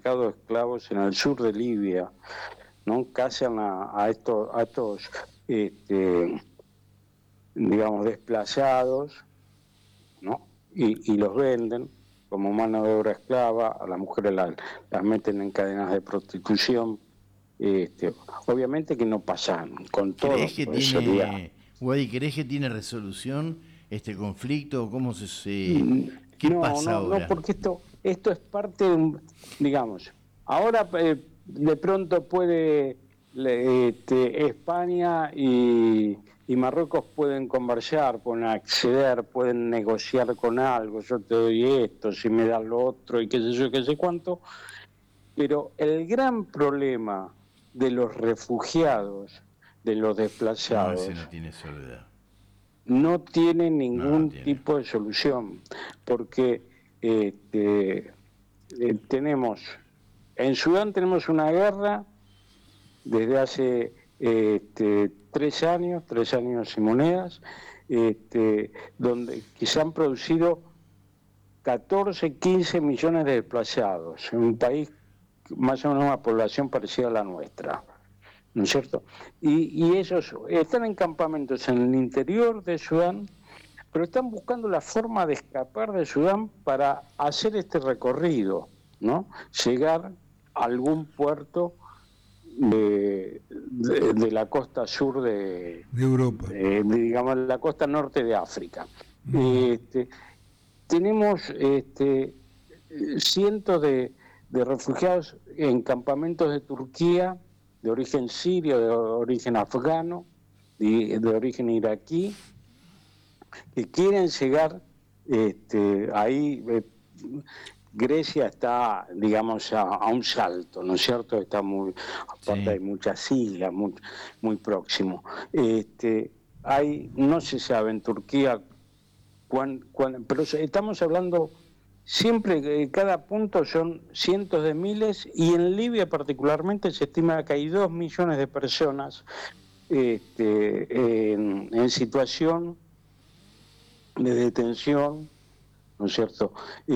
mercado de esclavos en el sur de Libia, ¿no? Cazan a estos digamos, desplazados, ¿no? Y los venden como mano de obra esclava, a las mujeres las meten en cadenas de prostitución. Obviamente que no pasan con todo. ¿Crees que tiene, Wadi, crees que tiene resolución este conflicto? ¿Cómo qué pasa ahora? No, porque esto es parte de digamos, ahora de pronto puede España y Marruecos pueden conversar, pueden acceder, pueden negociar con algo, yo te doy esto, si me das lo otro y qué sé yo, qué sé cuánto, pero el gran problema de los refugiados, de los desplazados, no, ese no tiene soledad. No tiene ningún tipo de solución, porque en Sudán tenemos una guerra desde hace 3 años y monedas, donde que se han producido 14, 15 millones de desplazados, en un país más o menos una población parecida a la nuestra, ¿no es cierto? Y ellos están en campamentos en el interior de Sudán, pero están buscando la forma de escapar de Sudán para hacer este recorrido, ¿no? Llegar a algún puerto de la costa sur de Europa, digamos la costa norte de África. Tenemos cientos de refugiados en campamentos de Turquía, de origen sirio, de origen afgano, de origen iraquí, que quieren llegar ahí. Grecia está, digamos, a un salto, ¿no es cierto? Está muy, aparte hay muchas islas, muy próximo. No se sabe en Turquía pero estamos hablando siempre, cada punto son cientos de miles, y en Libia particularmente se estima que hay 2 millones de personas en situación de detención, ¿no es cierto?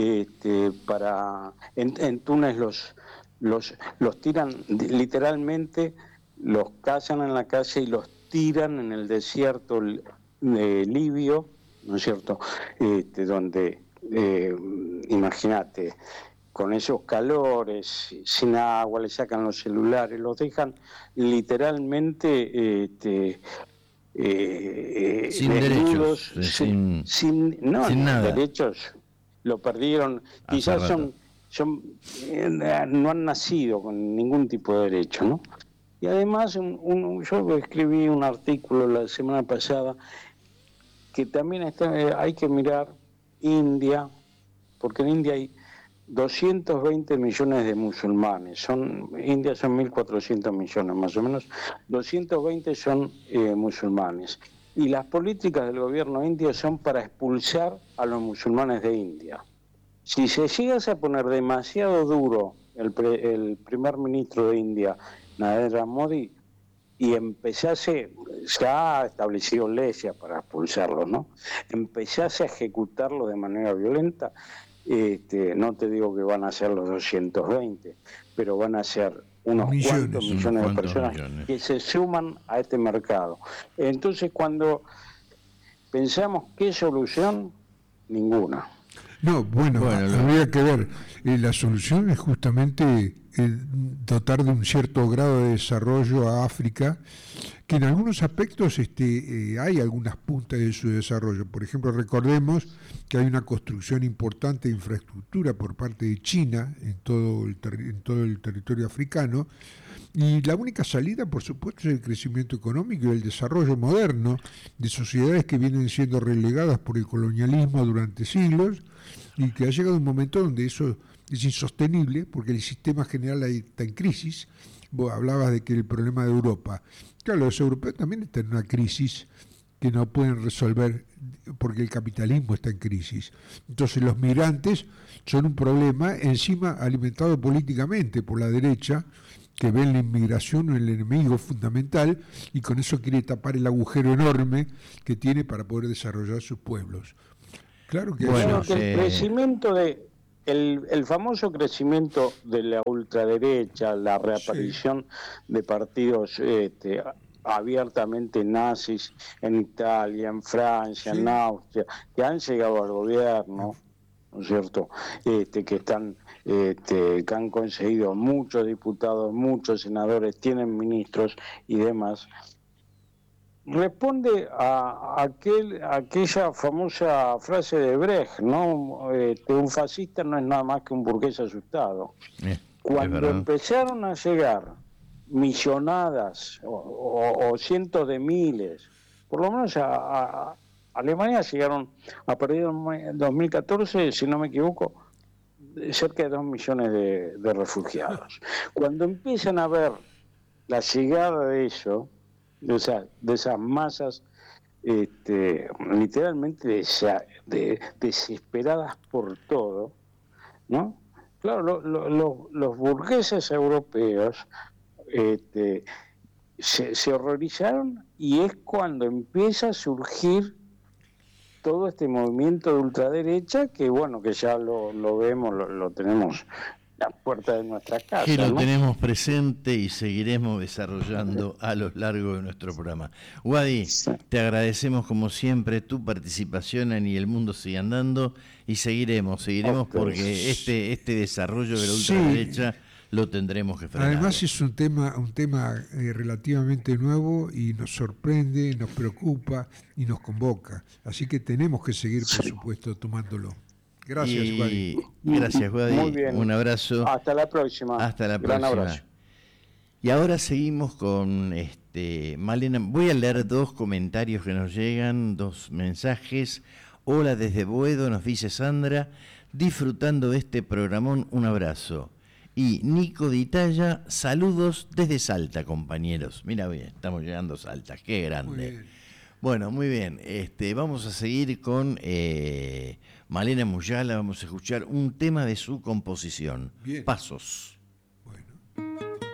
En Túnez los tiran literalmente, los cazan en la calle y los tiran en el desierto libio, ¿no es cierto? Donde, imagínate, con esos calores, sin agua, le sacan los celulares, los dejan literalmente sin desnudos, derechos, sin nada. Derechos lo perdieron, quizás no han nacido con ningún tipo de derecho, ¿no? Y además yo escribí un artículo la semana pasada que también hay que mirar India, porque en India hay 220 millones de musulmanes, India son 1.400 millones más o menos, 220 son musulmanes, y las políticas del gobierno indio son para expulsar a los musulmanes de India. Si se llegase a poner demasiado duro el primer ministro de India, Narendra Modi, y empezase, ya ha establecido leyes para expulsarlo, ¿no? Empezase a ejecutarlo de manera violenta, no te digo que van a ser los 220, pero van a ser unos cuantos millones de personas que se suman a este mercado. Entonces, cuando pensamos qué solución, ninguna. No, bueno, habría que ver. La solución es justamente dotar de un cierto grado de desarrollo a África, que en algunos aspectos hay algunas puntas de su desarrollo. Por ejemplo, recordemos que hay una construcción importante de infraestructura por parte de China en todo el territorio africano, y la única salida, por supuesto, es el crecimiento económico y el desarrollo moderno de sociedades que vienen siendo relegadas por el colonialismo durante siglos, y que ha llegado un momento donde eso es insostenible, porque el sistema general está en crisis. Vos hablabas de que el problema de Europa, claro, los europeos también están en una crisis que no pueden resolver porque el capitalismo está en crisis. Entonces los migrantes son un problema, encima alimentado políticamente por la derecha, que ven la inmigración el enemigo fundamental, y con eso quiere tapar el agujero enorme que tiene para poder desarrollar sus pueblos. Claro que el crecimiento de el famoso crecimiento de la ultraderecha, la reaparición de partidos abiertamente nazis en Italia, en Francia, en Austria, que han llegado al gobierno, ¿no es cierto? Que están, que han conseguido muchos diputados, muchos senadores, tienen ministros y demás. Responde a aquella famosa frase de Brecht, ¿no? Un fascista no es nada más que un burgués asustado. Cuando empezaron a llegar millonadas o cientos de miles, por lo menos a Alemania llegaron a perder en 2014, si no me equivoco, cerca de 2 millones de refugiados. Cuando empiezan a ver la llegada de eso, de esas masas literalmente desesperadas por todo, ¿no? Claro, los burgueses europeos se horrorizaron, y es cuando empieza a surgir todo este movimiento de ultraderecha que, bueno, que ya lo vemos, lo tenemos a la puerta de nuestra casa. Que lo ¿no? tenemos presente y seguiremos desarrollando a lo largo de nuestro programa. Wadi, te agradecemos como siempre tu participación en Y el Mundo Sigue Andando, y seguiremos porque este desarrollo de la ultraderecha lo tendremos que frenar. Además es un tema relativamente nuevo y nos sorprende, nos preocupa y nos convoca. Así que tenemos que seguir, por supuesto, tomándolo. Gracias, Wadi. Gracias, Wadi. Muy bien. Un abrazo. Hasta la próxima. Hasta la Gran próxima. abrazo. Y ahora seguimos con Malena. Voy a leer 2 comentarios que nos llegan, 2 mensajes. Hola desde Boedo, nos dice Sandra, disfrutando de este programón, un abrazo. Y Nico de Italia, saludos desde Salta, compañeros. Mira bien, estamos llegando a Salta, qué grande. Muy bien. Bueno, muy bien. Vamos a seguir con Malena Muyala, vamos a escuchar un tema de su composición, Bien. Pasos.